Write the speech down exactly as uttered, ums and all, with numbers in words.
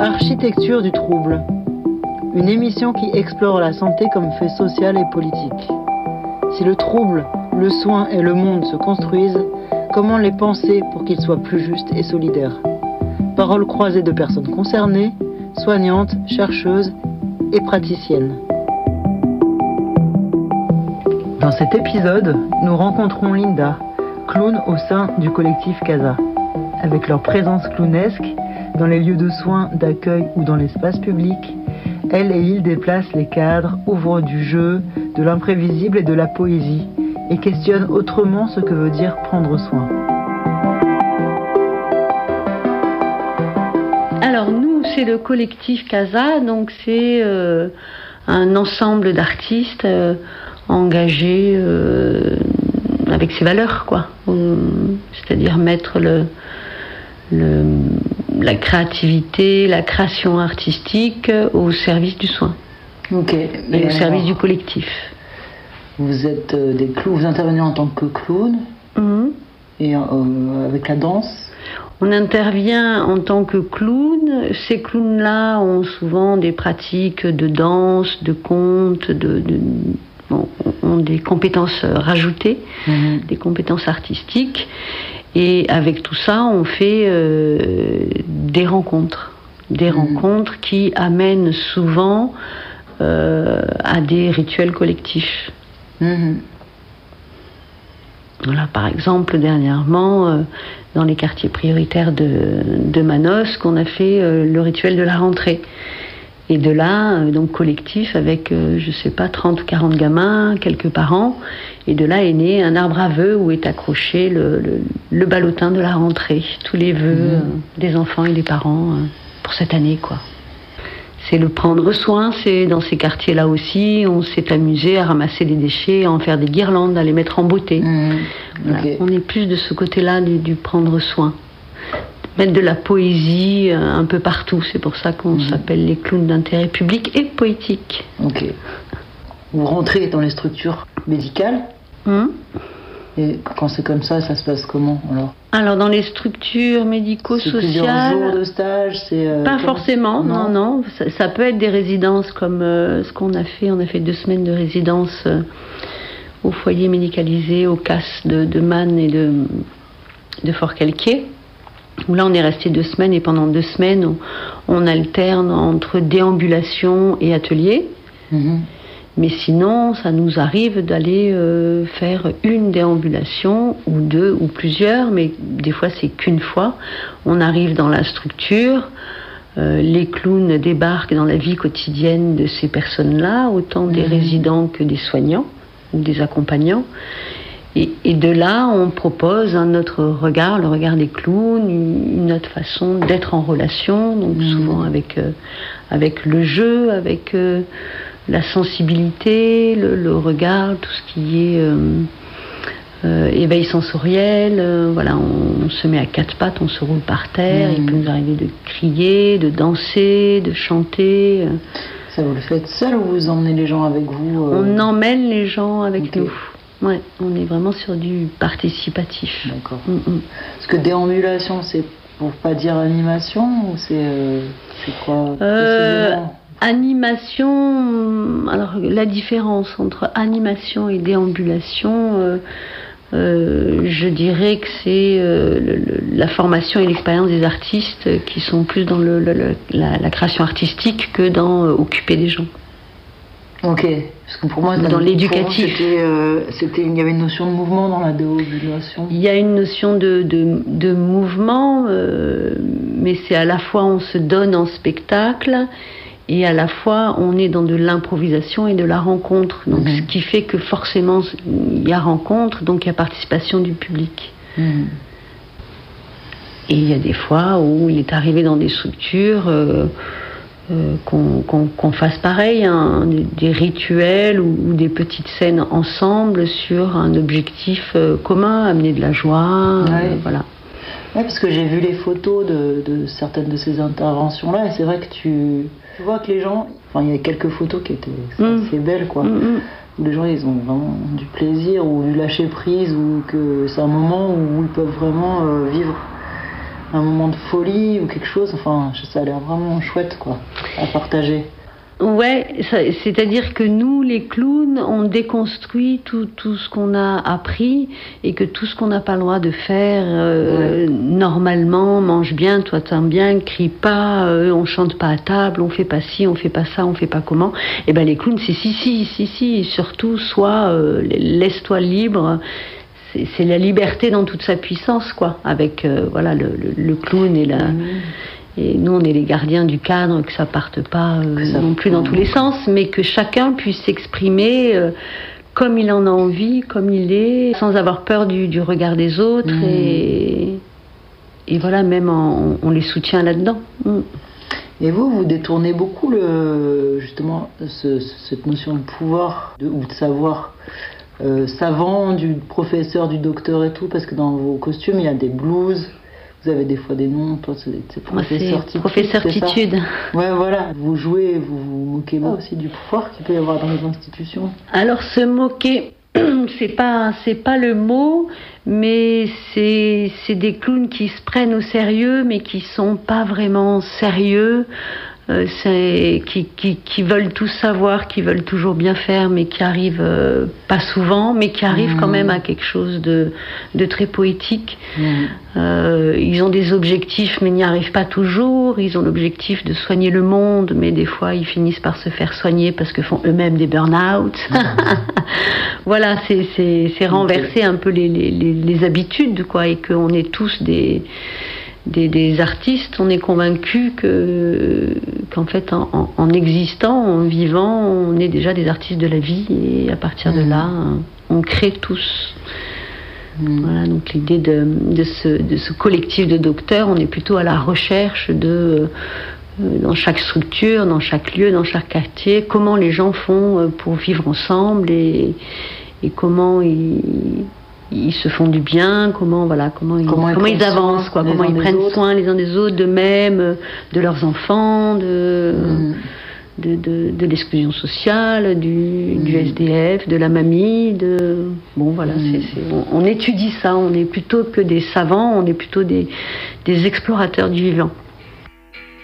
Architecture du trouble, une émission qui explore la santé comme fait social et politique. Si le trouble, le soin et le monde se construisent, comment les penser pour qu'ils soient plus justes et solidaires? Paroles croisées de personnes concernées, soignantes, chercheuses et praticiennes. Dans cet épisode, nous rencontrons Linda, clown au sein du collectif Casa. Avec leur présence clownesque, dans les lieux de soins, d'accueil ou dans l'espace public, elle et il déplacent les cadres, ouvrent du jeu, de l'imprévisible et de la poésie, et questionnent autrement ce que veut dire prendre soin. Alors nous, c'est le collectif Casa, donc c'est euh, un ensemble d'artistes euh, engagés euh, avec ses valeurs, quoi. Euh, c'est-à-dire mettre le, le, la créativité, la création artistique au service du soin. Ok. Et, et au alors, service du collectif. Vous êtes euh, des clowns, vous intervenez en tant que clown mmh. et euh, avec la danse. On intervient en tant que clown. Ces clowns-là ont souvent des pratiques de danse, de conte, de, de bon, ont des compétences rajoutées, mmh. des compétences artistiques. Et avec tout ça, on fait euh, des rencontres, des mmh. rencontres qui amènent souvent euh, à des rituels collectifs. Mmh. Voilà, par exemple, dernièrement, euh, dans les quartiers prioritaires de, de Manosque, on a fait euh, le rituel de la rentrée. Et de là, euh, donc collectif avec, euh, je sais pas, trente ou quarante gamins, quelques parents. Et de là est né un arbre à vœux où est accroché le, le, le ballotin de la rentrée. Tous les vœux mmh. euh, des enfants et des parents euh, pour cette année, quoi. C'est le prendre soin, c'est dans ces quartiers-là aussi, on s'est amusé à ramasser des déchets, à en faire des guirlandes, à les mettre en beauté. Mmh, voilà. Okay. On est plus de ce côté-là du, du prendre soin. Mettre de la poésie euh, un peu partout, c'est pour ça qu'on mmh. s'appelle les clowns d'intérêt public et poétique. Ok. Vous rentrez dans les structures médicales mmh. Et quand c'est comme ça, ça se passe comment alors? Alors dans les structures médico-sociales, c'est plusieurs jours de stage, c'est euh, pas forcément, non, non, non. Ça, ça peut être des résidences comme euh, ce qu'on a fait. On a fait deux semaines de résidence euh, au foyer médicalisé, au C A S de, de Man et de, de Fort-Calquier. Où là on est resté deux semaines et pendant deux semaines on, on alterne entre déambulation et atelier. Mmh. Mais sinon, ça nous arrive d'aller euh, faire une déambulation, ou deux, ou plusieurs, mais des fois c'est qu'une fois. On arrive dans la structure, euh, les clowns débarquent dans la vie quotidienne de ces personnes-là, autant des mmh. résidents que des soignants, ou des accompagnants. Et, et de là, on propose un autre regard, le regard des clowns, une autre façon d'être en relation, donc mmh. souvent avec, euh, avec le jeu, avec... Euh, la sensibilité, le, le regard, tout ce qui est euh, euh, éveil sensoriel. Euh, voilà, on, on se met à quatre pattes, on se roule par terre. Mmh. Il peut nous arriver de crier, de danser, de chanter. Euh. Ça, vous le faites seul ou vous emmenez les gens avec vous euh... On emmène les gens avec okay. nous. Ouais, on est vraiment sur du participatif. D'accord. Mmh. Parce que déambulation, c'est pour pas dire animation ou c'est, euh, c'est quoi euh, Animation, alors la différence entre animation et déambulation, euh, euh, je dirais que c'est euh, le, le, la formation et l'expérience des artistes qui sont plus dans le, le, le, la, la création artistique que dans euh, occuper des gens. Ok, parce que pour moi, dans, dans l'éducatif, c'était, euh, c'était, il y avait une notion de mouvement dans la déambulation. Il y a une notion de, de, de mouvement, euh, mais c'est à la fois on se donne en spectacle. Et à la fois, on est dans de l'improvisation et de la rencontre. Donc, mmh. ce qui fait que forcément, il y a rencontre, donc il y a participation du public. Mmh. Et il y a des fois où il est arrivé dans des structures euh, euh, qu'on, qu'on, qu'on fasse pareil, hein, des, des rituels ou, ou des petites scènes ensemble sur un objectif euh, commun, amener de la joie. Ouais. Euh, voilà. Oui, parce que j'ai vu les photos de, de certaines de ces interventions-là, et c'est vrai que tu, tu vois que les gens... Enfin, il y a quelques photos qui étaient mmh. assez belles, quoi. Mmh. Où les gens, ils ont vraiment du plaisir, ou du lâcher-prise, ou que c'est un moment où ils peuvent vraiment euh, vivre un moment de folie ou quelque chose. Enfin, ça a l'air vraiment chouette, quoi, à partager. Ouais, ça, c'est-à-dire que nous, les clowns, on déconstruit tout, tout ce qu'on a appris et que tout ce qu'on n'a pas le droit de faire euh, ouais. normalement, mange bien, toi t'aimes bien, crie pas, euh, on chante pas à table, on fait pas ci, on fait pas ça, on fait pas comment. Et ben les clowns, c'est si, si, si, si, surtout, soit euh, laisse-toi libre. C'est, c'est la liberté dans toute sa puissance, quoi, avec euh, voilà le, le, le clown et la. Mmh. Et nous, on est les gardiens du cadre, que ça parte pas euh, ça non plus dans tous les sens, mais que chacun puisse s'exprimer euh, comme il en a envie, comme il est, sans avoir peur du, du regard des autres. Mmh. Et, et voilà, même en, on les soutient là-dedans. Mmh. Et vous, vous détournez beaucoup le, justement ce, cette notion de pouvoir de, ou de savoir euh, savant, du professeur, du docteur et tout, parce que dans vos costumes, il y a des blues. Vous avez des fois des noms, toi c'est, c'est professeur Titude. Professeur Titude. Ouais, voilà. Vous jouez, vous vous moquez pas aussi du pouvoir qu'il peut y avoir dans les institutions. Alors se moquer, c'est pas c'est pas le mot, mais c'est c'est des clowns qui se prennent au sérieux, mais qui sont pas vraiment sérieux. Euh, c'est, qui, qui, qui veulent tout savoir, qui veulent toujours bien faire, mais qui arrivent euh, pas souvent, mais qui arrivent mmh. quand même à quelque chose de, de très poétique. Mmh. Euh, ils ont des objectifs, mais n'y arrivent pas toujours. Ils ont l'objectif de soigner le monde, mais des fois ils finissent par se faire soigner parce que font eux-mêmes des burn-out. Mmh. Voilà, c'est, c'est, c'est renverser un peu les, les, les, les habitudes, quoi, et qu'on est tous des... Des, des artistes, on est convaincus que, qu'en fait, en, en, en existant, en vivant, on est déjà des artistes de la vie, et à partir mmh. de là, on crée tous. Mmh. Voilà, donc l'idée de, de, ce, de ce collectif de docteurs, on est plutôt à la recherche de, euh, dans chaque structure, dans chaque lieu, dans chaque quartier, comment les gens font pour vivre ensemble et, et comment ils... ils se font du bien, comment voilà, comment ils, comment comment ils avancent, quoi, comment ils prennent autres. soin les uns des autres, de même, de leurs enfants, de, mmh. de, de, de l'exclusion sociale, du, mmh. du S D F, de la mamie, de bon voilà, mmh. c'est, c'est, on, on étudie ça, on est plutôt que des savants, on est plutôt des, des explorateurs du vivant.